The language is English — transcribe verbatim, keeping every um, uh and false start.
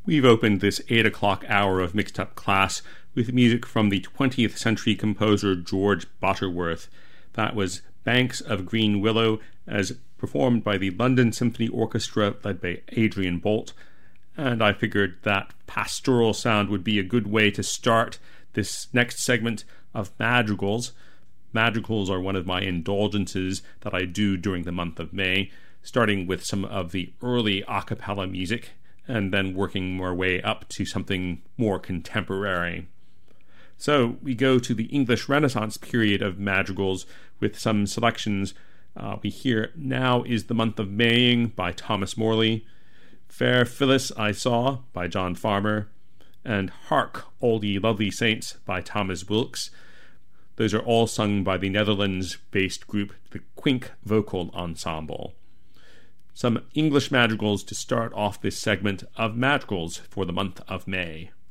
We've opened this eight o'clock hour of Mixed Up Class with music from the twentieth century composer George Butterworth. That was Banks of Green Willow, as performed by the London Symphony Orchestra led by Adrian Bolt. And I figured that pastoral sound would be a good way to start this next segment of madrigals. Madrigals are one of my indulgences that I do during the month of May, starting with some of the early a cappella music and then working our way up to something more contemporary. So we go to the English Renaissance period of madrigals with some selections. Uh, we hear Now is the Month of Maying by Thomas Morley, Fair Phyllis I Saw by John Farmer, and Hark, All Ye Lovely Saints by Thomas Wilkes. Those are all sung by the Netherlands-based group, the Quink Vocal Ensemble. Some English madrigals to start off this segment of madrigals for the month of May.